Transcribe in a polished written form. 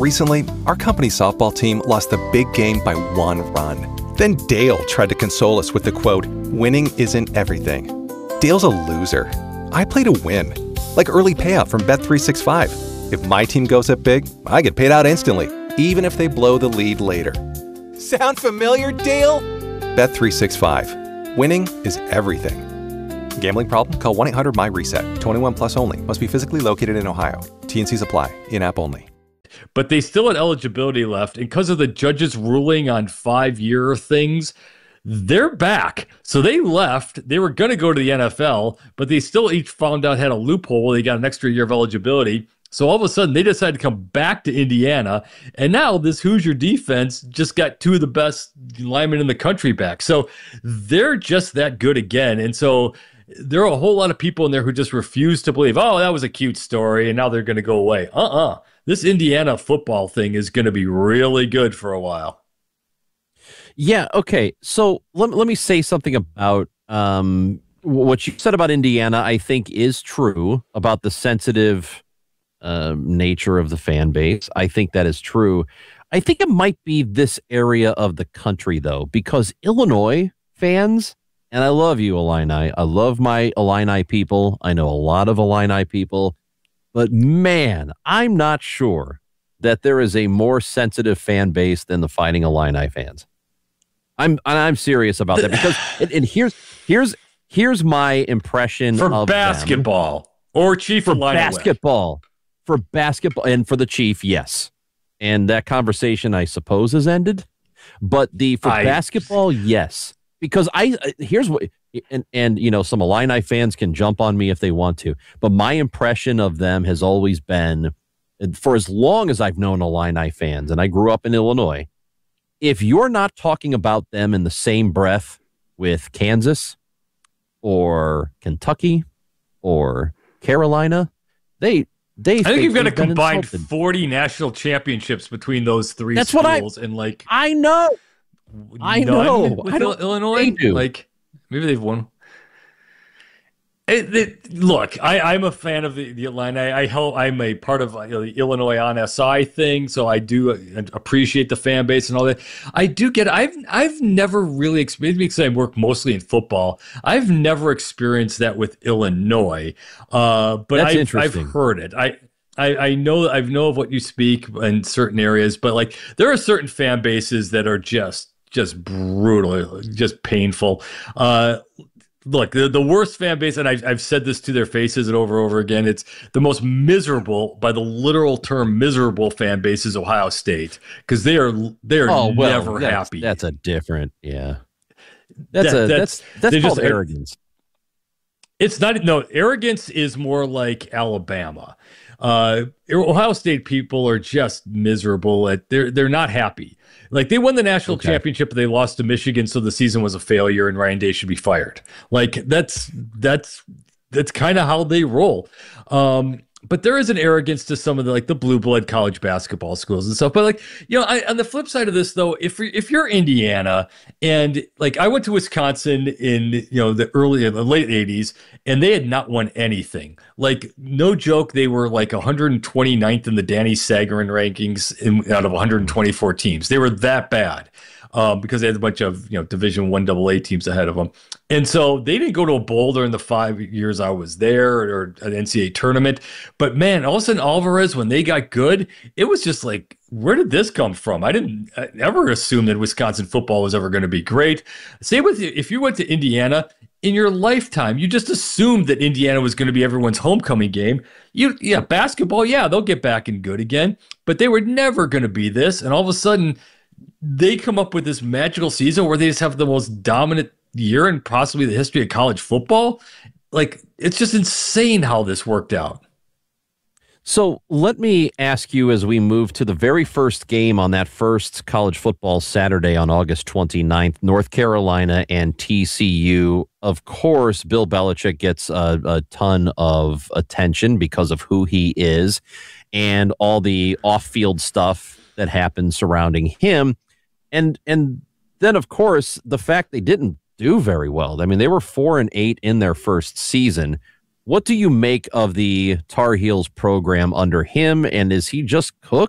Recently, our company's softball team lost the big game by 1 run. Then Dale tried to console us with the quote, "Winning isn't everything." Dale's a loser. I play to win. Like early payout from Bet365. If my team goes up big, I get paid out instantly, even if they blow the lead later. Sound familiar, Dale? Bet365. Winning is everything. Gambling problem? Call 1-800-MY-RESET. 21 plus only. Must be physically located in Ohio. T&Cs apply. In-app only. But they still had eligibility left. And because of the judge's ruling on 5-year things, they're back. So they left. They were going to go to the NFL, but they still each found out had a loophole where they got an extra year of eligibility. So all of a sudden, they decided to come back to Indiana. And now this Hoosier defense just got 2 of the best linemen in the country back. So they're just that good again. And so there are a whole lot of people in there who just refuse to believe, oh, that was a cute story, and now they're going to go away. This Indiana football thing is going to be really good for a while. Yeah, okay. So let me say something about what you said about Indiana, I think is true about the sensitive nature of the fan base. I think that is true. I think it might be this area of the country, though, because Illinois fans, and I love you, Illini. I love my Illini people. I know a lot of Illini people. But, man, I'm not sure that there is a more sensitive fan base than the Fighting Illini fans. I'm serious about that because and here's my impression for of basketball them. Or Chief for basketball. For basketball and for the Chief, yes. And that conversation, I suppose, has ended. But for basketball, yes. Because here's what, and you know, some Illini fans can jump on me if they want to, but my impression of them has always been, for as long as I've known Illini fans, and I grew up in Illinois, if you're not talking about them in the same breath with Kansas or Kentucky or Carolina, I think you've got to combine 40 national championships between those 3 schools. I know. Illinois, like maybe they've won. Look, I'm a fan of the Illini. I'm a part of the Illinois on SI thing, so I do appreciate the fan base and all that. I do get. I've never really experienced, because I work mostly in football. I've never experienced that with Illinois, but I've heard it. I know of what you speak in certain areas, but like there are certain fan bases that are just brutal, just painful. Look, the worst fan base, and I've said this to their faces and over again, it's the most miserable, by the literal term miserable fan base, is Ohio State, because they are never happy. That's a different, yeah. That's called arrogance. It's not. No, arrogance is more like Alabama. Ohio State people are just miserable. They're not happy. Like, they won the national championship, but they lost to Michigan, so the season was a failure, and Ryan Day should be fired. Like, that's kind of how they roll. But there is an arrogance to some of the blue blood college basketball schools and stuff. But on the flip side of this, though, if you're Indiana, and I went to Wisconsin in the late 80s, and they had not won anything. Like, no joke, they were 129th in the Danny Sagarin rankings out of 124 teams. They were that bad. Because they had a bunch of Division I AA teams ahead of them, and so they didn't go to a bowl during the 5 years I was there, or an NCAA tournament. But man, all of a sudden Alvarez, when they got good, it was just like, where did this come from? I didn't ever assume that Wisconsin football was ever going to be great. Same with if you went to Indiana. In your lifetime, you just assumed that Indiana was going to be everyone's homecoming game. Basketball, they'll get back and good again, but they were never going to be this. And all of a sudden, they come up with this magical season where they just have the most dominant year in possibly the history of college football. Like, it's just insane how this worked out. So let me ask you, as we move to the very first game on that first college football Saturday on August 29th, North Carolina and TCU. Of course, Bill Belichick gets a ton of attention because of who he is and all the off-field stuff that happened surrounding him. And then, of course, the fact they didn't do very well. I mean, they were 4-8 in their first season. What do you make of the Tar Heels program under him? And is he just cooked?